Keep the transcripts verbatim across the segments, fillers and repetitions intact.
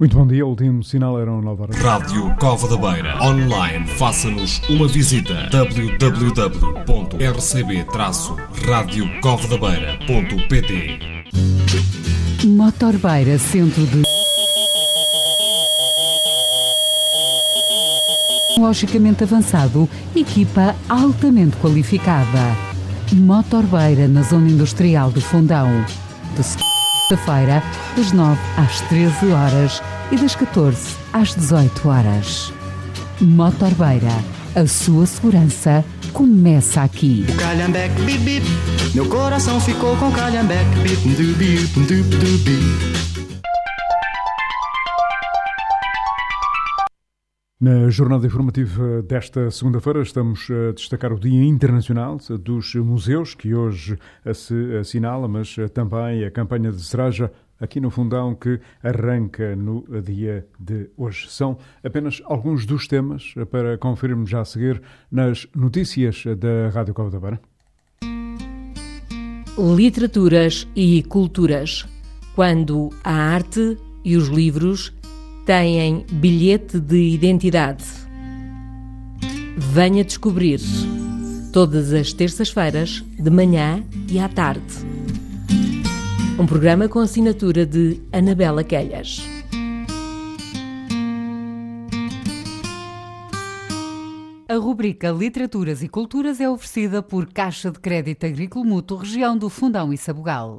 Muito bom dia, o último sinal eram nove horas. Rádio Cova da Beira. Online, faça-nos uma visita. w w w ponto r c b traço rádio cova da beira ponto p t. Motorbeira, centro de tecnologicamente avançado, equipa altamente qualificada. Motorbeira, na zona industrial do Fundão. De segunda-feira, das nove às treze horas e das catorze às dezoito horas. Motorbeira, a sua segurança começa aqui. O calhambeque, bip, bip. Meu coração ficou com calhambeque, bip, du, bip, du, du, bip. Na jornada informativa desta segunda-feira estamos a destacar o Dia Internacional dos Museus, que hoje se assinala, mas também a campanha de cereja aqui no Fundão, que arranca no dia de hoje. São apenas alguns dos temas para conferirmos já a seguir nas notícias da Rádio Cova da Beira. Literaturas e culturas. Quando a arte e os livros têm bilhete de identidade. Venha descobrir. Todas as terças-feiras, de manhã e à tarde. Um programa com assinatura de Anabela Quelhas. A rubrica Literaturas e Culturas é oferecida por Caixa de Crédito Agrícola Mútuo, região do Fundão e Sabugal.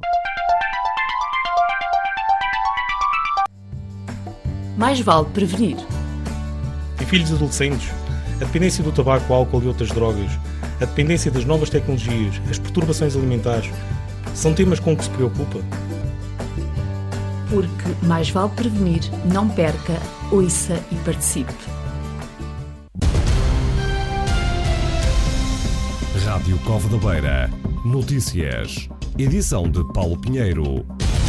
Mais vale prevenir. Em filhos adolescentes, a dependência do tabaco, álcool e outras drogas, a dependência das novas tecnologias, as perturbações alimentares, são temas com que se preocupa? Porque mais vale prevenir, não perca, ouça e participe. Rádio Cova da Beira. Notícias. Edição de Paulo Pinheiro.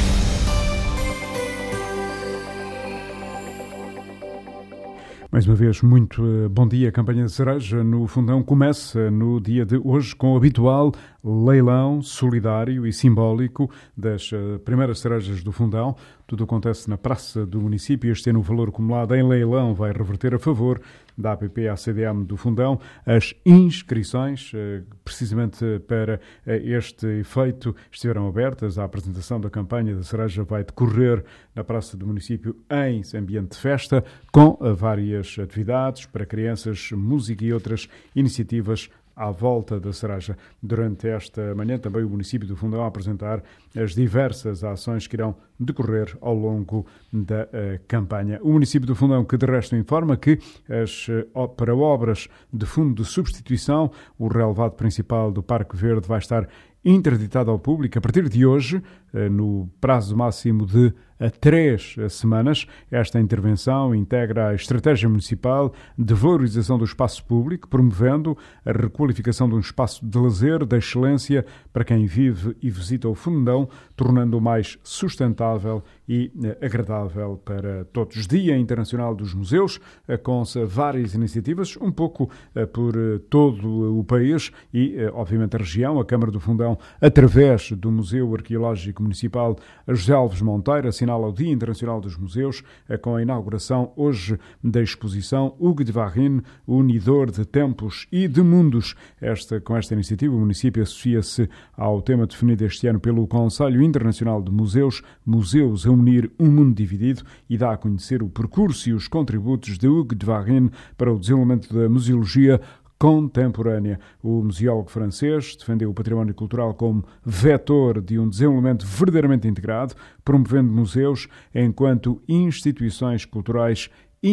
Mais uma vez, muito bom dia. A campanha de cereja no Fundão começa no dia de hoje com o habitual leilão solidário e simbólico das primeiras cerejas do Fundão. Tudo acontece na praça do município. Este ano o valor acumulado em leilão vai reverter a favor da A P P A C D M do Fundão. As inscrições, precisamente para este efeito, estiveram abertas. A apresentação da campanha de cereja vai decorrer na praça do município em ambiente de festa, com várias atividades para crianças, música e outras iniciativas à volta da cereja. Durante esta manhã também o município do Fundão a apresentar as diversas ações que irão decorrer ao longo da uh, campanha. O município do Fundão, que de resto informa que as, uh, para obras de fundo de substituição, o relevado principal do Parque Verde vai estar interditado ao público a partir de hoje, uh, no prazo máximo de a três semanas. Esta intervenção integra a estratégia municipal de valorização do espaço público, promovendo a requalificação de um espaço de lazer de excelência para quem vive e visita o Fundão, tornando-o mais sustentável e agradável para todos. Dia Internacional dos Museus, com várias iniciativas, um pouco por todo o país e, obviamente, a região. A Câmara do Fundão, através do Museu Arqueológico Municipal José Alves Monteiro, assinala o Dia Internacional dos Museus, com a inauguração hoje da exposição Hugues de Varine, unidor de tempos e de mundos. Esta, com esta iniciativa, o município associa-se ao tema definido este ano pelo Conselho Internacional de Museus, Museus a unir um mundo dividido, e dá a conhecer o percurso e os contributos de Hugues de Varine para o desenvolvimento da museologia contemporânea. O museólogo francês defendeu o património cultural como vetor de um desenvolvimento verdadeiramente integrado, promovendo museus enquanto instituições culturais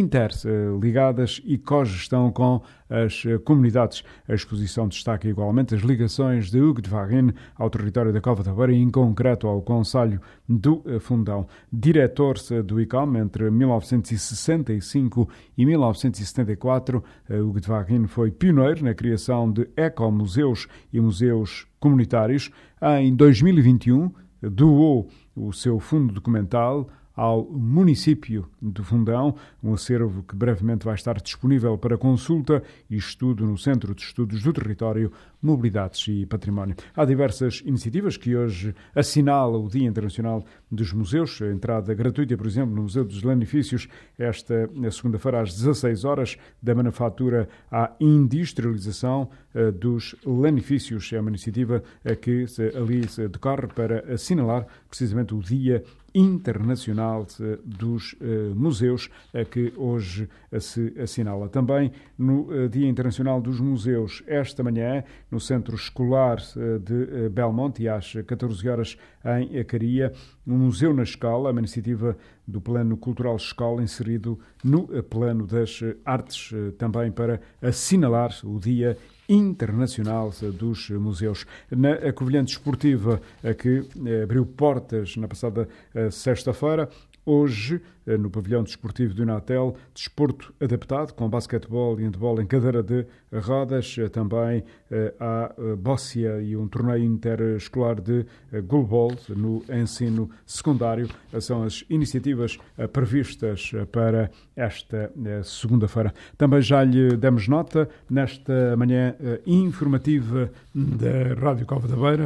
interligadas e cogestão com as comunidades. A exposição destaca igualmente as ligações de Hugues de Varine ao território da Cova da Beira e, em concreto, ao Conselho do Fundão. Diretor do I C O M entre mil novecentos e sessenta e cinco e mil novecentos e setenta e quatro, Hugues de Varine foi pioneiro na criação de ecomuseus e museus comunitários. Em dois mil e vinte e um, doou o seu fundo documental ao município do Fundão, um acervo que brevemente vai estar disponível para consulta e estudo no Centro de Estudos do Território, Mobilidades e Património. Há diversas iniciativas que hoje assinalam o Dia Internacional dos Museus. A entrada gratuita, por exemplo, no Museu dos Lanifícios, esta segunda-feira às dezasseis horas, da manufatura à industrialização uh, dos lanifícios. É uma iniciativa uh, que se, ali se decorre para assinalar precisamente o Dia Internacional dos uh, Museus, uh, que hoje uh, se assinala. Também no uh, Dia Internacional dos Museus, esta manhã, no Centro Escolar uh, de uh, Belmonte, às catorze horas em Acaria, um Museu na Escola, uma iniciativa do Plano Cultural Escola, inserido no uh, Plano das uh, Artes, uh, também para assinalar o Dia Internacional dos Museus. Na Covilhã Desportiva, que abriu portas na passada sexta-feira, hoje, no pavilhão desportivo do Inatel, desporto adaptado, com basquetebol e handebol em cadeira de rodas. Também há bóssia e um torneio interescolar de goalball no ensino secundário. São as iniciativas previstas para esta segunda-feira. Também já lhe demos nota, nesta manhã informativa da Rádio Cova da Beira,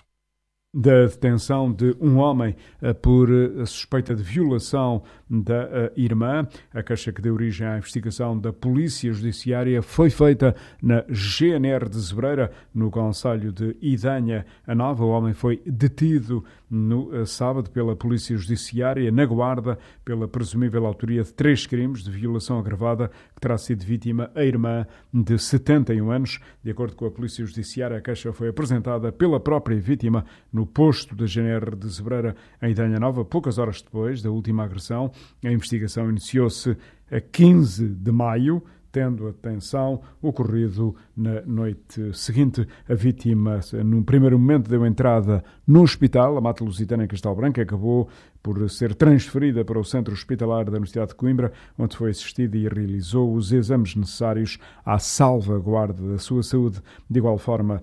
da detenção de um homem uh, por uh, suspeita de violação da uh, irmã. A queixa que deu origem à investigação da Polícia Judiciária foi feita na G N R de Zebreira, no concelho de Idanha a Nova. O homem foi detido no uh, sábado pela Polícia Judiciária, na Guarda, pela presumível autoria de três crimes de violação agravada, que terá sido vítima a irmã de setenta e um anos. De acordo com a Polícia Judiciária, a queixa foi apresentada pela própria vítima no posto da G N R de Zebreira, em Idanha Nova, poucas horas depois da última agressão. A investigação iniciou-se a quinze de maio, tendo a detenção ocorrido na noite seguinte. A vítima, num primeiro momento, deu entrada no hospital, a Mata Lusitana em Castelo Branco, acabou por ser transferida para o Centro Hospitalar da Universidade de Coimbra, onde foi assistida e realizou os exames necessários à salvaguarda da sua saúde. De igual forma,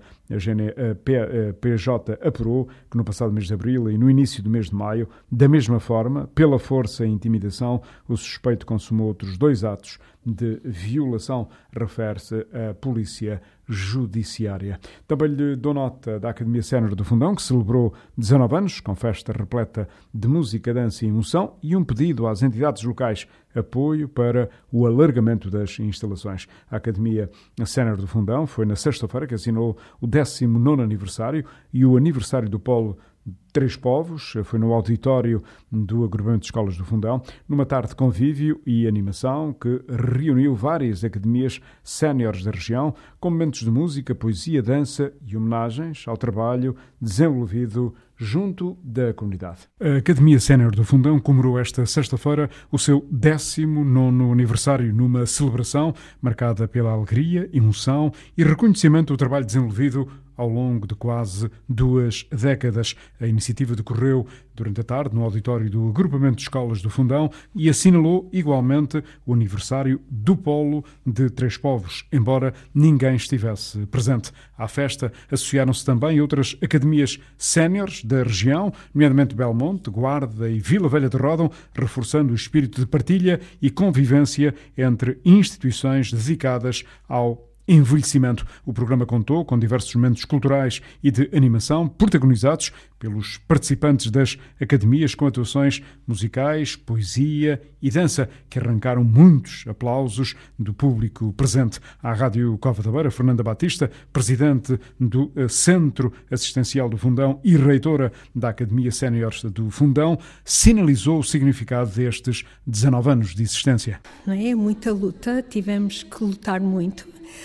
a P J apurou que no passado mês de abril e no início do mês de maio, da mesma forma, pela força e intimidação, o suspeito consumou outros dois atos de violação, refere-se à Polícia Judiciária. Também lhe dou nota da Academia Sénior do Fundão, que celebrou dezanove anos, com festa repleta de música, dança e emoção, e um pedido às entidades locais, apoio para o alargamento das instalações. A Academia Sénior do Fundão foi na sexta-feira que assinou o décimo nono aniversário e o aniversário do Polo Três Povos. Foi no auditório do Agrupamento de Escolas do Fundão, numa tarde de convívio e animação que reuniu várias academias séniores da região, com momentos de música, poesia, dança e homenagens ao trabalho desenvolvido junto da comunidade. A Academia Sénior do Fundão comemorou esta sexta-feira o seu décimo nono aniversário, numa celebração marcada pela alegria, emoção e reconhecimento do trabalho desenvolvido ao longo de quase duas décadas. A iniciativa decorreu durante a tarde no auditório do Agrupamento de Escolas do Fundão e assinalou igualmente o aniversário do Polo de Três Povos, embora ninguém estivesse presente. À festa associaram-se também outras academias séniores da região, nomeadamente Belmonte, Guarda e Vila Velha de Ródão, reforçando o espírito de partilha e convivência entre instituições dedicadas ao envelhecimento. O programa contou com diversos momentos culturais e de animação protagonizados pelos participantes das academias, com atuações musicais, poesia e dança, que arrancaram muitos aplausos do público presente. À Rádio Cova da Beira, Fernanda Batista, presidente do Centro Assistencial do Fundão e reitora da Academia Sénior do Fundão, sinalizou o significado destes dezanove anos de existência. Não é? Muita luta, tivemos que lutar muito.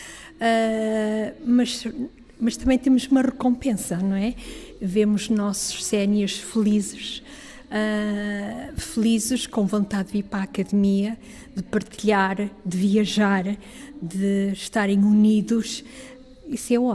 Uh, mas, mas também temos uma recompensa, não é? Vemos nossos séniores felizes, uh, felizes, com vontade de vir para a academia, de partilhar, de viajar, de estarem unidos. Isso é ótimo.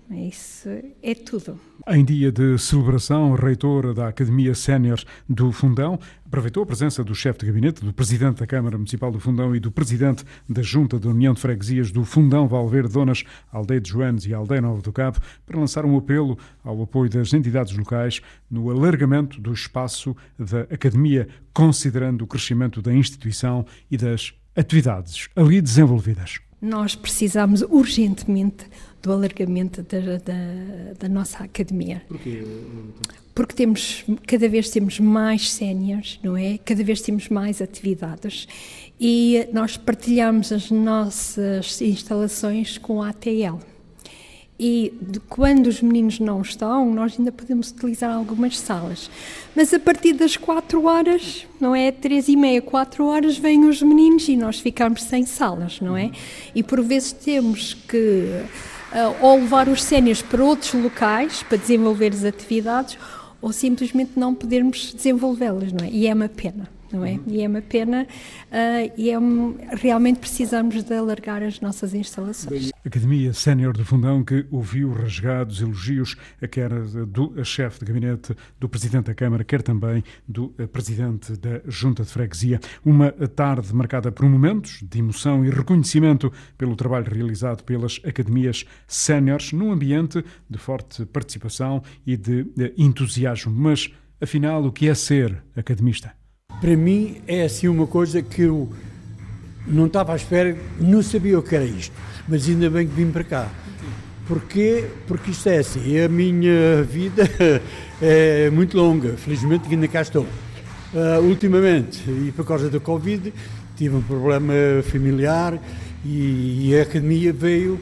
Isso é tudo. Em dia de celebração, a reitora da Academia Sénior do Fundão aproveitou a presença do chefe de gabinete, do presidente da Câmara Municipal do Fundão e do presidente da Junta da União de Freguesias do Fundão Valverde Donas, Aldeia de Joanes e Aldeia Nova do Cabo, para lançar um apelo ao apoio das entidades locais no alargamento do espaço da Academia, considerando o crescimento da instituição e das atividades ali desenvolvidas. Nós precisamos urgentemente do alargamento da, da, da nossa academia. Porquê? Porque temos, cada vez temos mais séniores, não é? Cada vez temos mais atividades e nós partilhamos as nossas instalações com a A T L. E de, quando os meninos não estão, nós ainda podemos utilizar algumas salas. Mas a partir das quatro horas, não é? Três e meia, quatro horas, vêm os meninos e nós ficamos sem salas, não é? E por vezes temos que uh, ou levar os séniores para outros locais para desenvolver as atividades ou simplesmente não podermos desenvolvê-las, não é? E é uma pena. Não é? E é uma pena uh, e é um, realmente precisamos de alargar as nossas instalações. A Academia Sénior do Fundão, que ouviu rasgados elogios, quer do chefe de gabinete do Presidente da Câmara, quer também do Presidente da Junta de Freguesia. Uma tarde marcada por momentos de emoção e reconhecimento pelo trabalho realizado pelas Academias Séniores, num ambiente de forte participação e de entusiasmo. Mas, afinal, o que é ser academista? Para mim é assim uma coisa que eu não estava à espera, não sabia o que era isto, mas ainda bem que vim para cá. Porquê? Porque isto é assim, a minha vida é muito longa, felizmente ainda cá estou. Uh, ultimamente, e por causa da Covid, tive um problema familiar e, e a academia veio...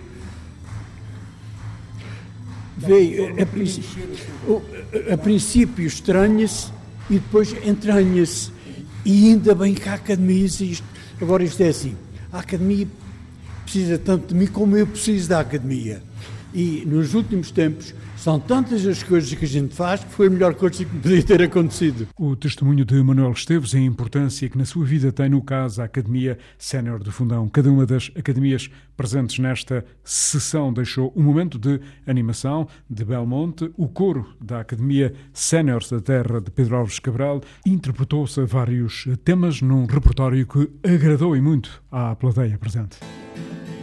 veio a, a, princípio, a princípio estranha-se e depois entranha-se. E ainda bem que a academia existe. Agora isto é assim, a academia precisa tanto de mim como eu preciso da academia. E nos últimos tempos são tantas as coisas que a gente faz que foi a melhor coisa que podia ter acontecido. O testemunho de Manuel Esteves e a importância que na sua vida tem, no caso, a Academia Sénior do Fundão. Cada uma das academias presentes nesta sessão deixou um momento de animação. De Belmonte, o coro da Academia Sénior da terra de Pedro Alves Cabral interpretou-se vários temas num repertório que agradou e muito à plateia presente.